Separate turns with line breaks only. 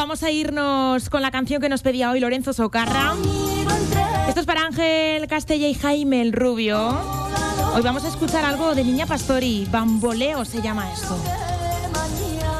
vamos a irnos con la canción que nos pedía hoy Lorenzo Socarra. Esto es para Ángel Castella y Jaime el Rubio. Hoy vamos a escuchar algo de Niña Pastori. Bamboleo se llama esto.